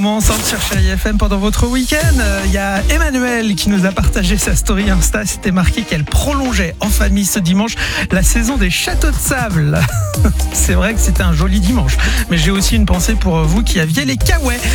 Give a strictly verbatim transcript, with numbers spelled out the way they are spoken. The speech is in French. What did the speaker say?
Ensemble sur Chérie F M pendant votre week-end. Il y a Emmanuel qui nous a partagé sa story Insta. C'était marqué qu'elle prolongeait en famille ce dimanche la saison des châteaux de sable. C'est vrai que c'était un joli dimanche. Mais j'ai aussi une pensée pour vous qui aviez les Kawaii.